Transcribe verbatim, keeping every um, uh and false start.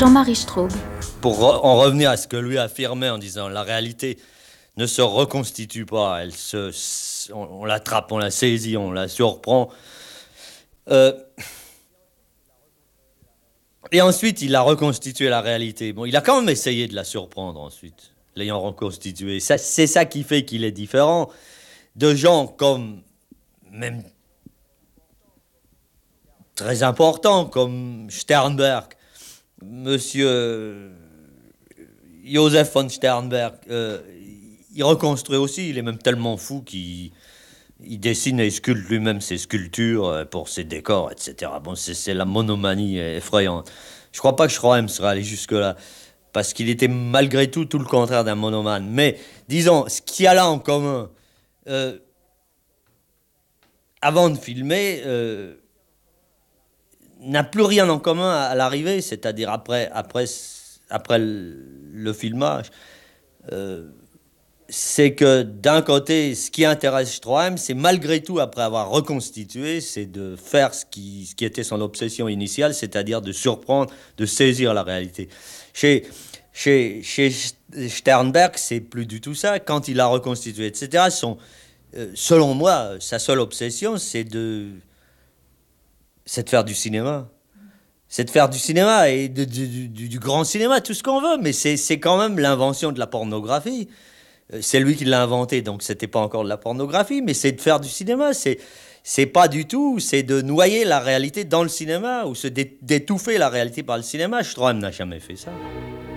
Jean-Marie Straub. Pour re- en revenir à ce que lui affirmait en disant la réalité ne se reconstitue pas, elle se, on, on l'attrape, on la saisit, on la surprend. Euh, et ensuite, il a reconstitué la réalité. Bon, il a quand même essayé de la surprendre ensuite, l'ayant reconstituée. Ça, c'est ça qui fait qu'il est différent de gens comme, même très importants, comme Sternberg, Monsieur Joseph von Sternberg. Euh, il reconstruit aussi, il est même tellement fou qu'il il dessine et sculpte lui-même ses sculptures pour ses décors, et cetera. Bon, c'est, c'est la monomanie effrayante. Je crois pas que Stroheim serait allé jusque-là, parce qu'il était malgré tout tout le contraire d'un monomane. Mais, disons, ce qu'il y a là en commun, euh, avant de filmer, euh, n'a plus rien en commun à, à l'arrivée, c'est-à-dire après, après, après le, le filmage. Euh, c'est que d'un côté, ce qui intéresse Stroheim, c'est malgré tout, après avoir reconstitué, c'est de faire ce qui, ce qui était son obsession initiale, c'est-à-dire de surprendre, de saisir la réalité. Chez, chez, chez Sternberg, c'est plus du tout ça. Quand il a reconstitué, et cetera, son, euh, selon moi, sa seule obsession, c'est de, c'est de faire du cinéma. C'est de faire du cinéma et de, de, du, du grand cinéma, tout ce qu'on veut, mais c'est, c'est quand même l'invention de la pornographie. C'est lui qui l'a inventé, donc c'était pas encore de la pornographie, mais c'est de faire du cinéma. C'est, c'est pas du tout, c'est de noyer la réalité dans le cinéma ou se dé, d'étouffer la réalité par le cinéma. Stroheim n'a jamais fait ça.